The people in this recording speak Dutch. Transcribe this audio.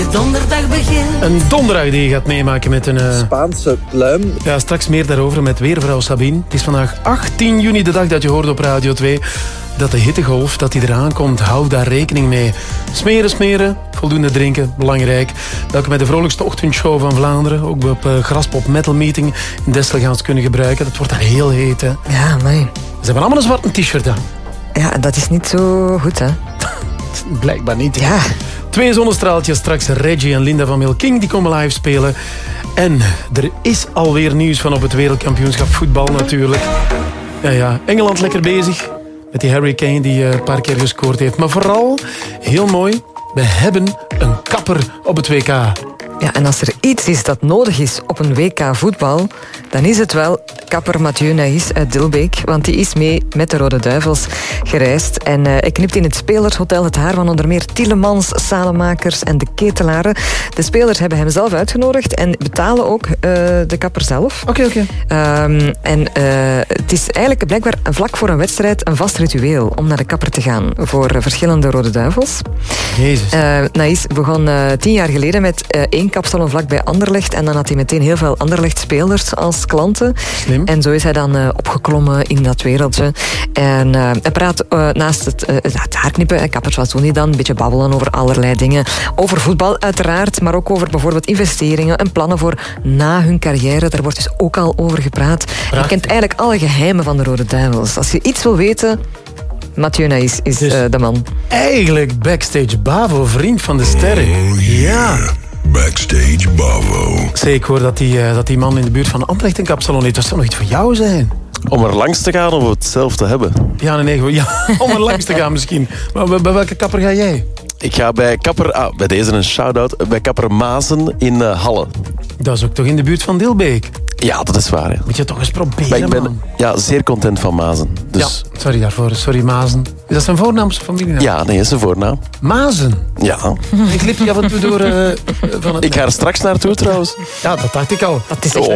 donderdag begint. Een donderdag die je gaat meemaken met een... Spaanse pluim. Ja, straks meer daarover met weervrouw Sabine. Het is vandaag 18 juni, de dag dat je hoort op Radio 2... dat de hittegolf, dat die eraan komt. Hou daar rekening mee. Smeren, voldoende drinken, belangrijk. Welke met de vrolijkste ochtendshow van Vlaanderen. Ook op Graspop Metal Meeting in Dessel gaan ze kunnen gebruiken. Dat wordt daar heel heet, hè. Ja, amai. Ze hebben allemaal een zwarte t-shirt aan. Ja, dat is niet zo goed, hè. Blijkbaar niet. Hè? Ja. 2 zonnestraaltjes, straks Reggie en Linda van Milking, die komen live spelen. En er is alweer nieuws van op het wereldkampioenschap voetbal natuurlijk. Ja, Engeland lekker bezig met die Harry Kane die een paar keer gescoord heeft. Maar vooral, heel mooi, we hebben een kapper op het WK. Ja, en als er iets is dat nodig is op een WK voetbal, dan is het wel kapper Mathieu Naïs uit Dilbeek, want die is mee met de Rode Duivels gereisd. En hij knipt in het Spelershotel het haar van onder meer Tielemans, Salemakers en de Ketelaren. De spelers hebben hem zelf uitgenodigd en betalen ook de kapper zelf. Oké. Het is eigenlijk blijkbaar vlak voor een wedstrijd een vast ritueel om naar de kapper te gaan voor verschillende Rode Duivels. Jezus. Naïs begon 10 jaar geleden met 1 kapsalon vlak bij Anderlecht en dan had hij meteen heel veel Anderlecht-spelers als klanten. Slim. En zo is hij dan opgeklommen in dat wereldje. En hij praat naast het haarknippen, kappers, wat doen die dan? Een beetje babbelen over allerlei dingen. Over voetbal uiteraard, maar ook over bijvoorbeeld investeringen en plannen voor na hun carrière. Daar wordt dus ook al over gepraat. Je kent eigenlijk alle geheimen van de Rode Duivels. Als je iets wil weten, Mathieu Naïs is Dus de man. Eigenlijk backstage Bavo, vriend van de sterren. Ja. Backstage Bavo. Zeg, ik hoor dat die man in de buurt van Anderlecht een kapsalon heeft. Dat zou nog iets voor jou zijn. Om er langs te gaan of het zelf te hebben? Ja, nee, ja, om er langs te gaan misschien. Maar bij welke kapper ga jij? Ik ga bij kapper... bij deze een shout-out. Bij kapper Mazen in Halle. Dat is ook toch in de buurt van Dilbeek? Ja, dat is waar. Ja. Moet je toch eens Maar proberen, ik ben man. zeer content van Mazen. Dus... Ja, sorry daarvoor. Sorry, Mazen. Is dat zijn voornaam of zijn familienaam? Ja, nee, is zijn voornaam. Mazen? Ja. Ik liep die af en toe door van het... Ik ga er straks naartoe trouwens. Ja, dat dacht ik al. Dat is echt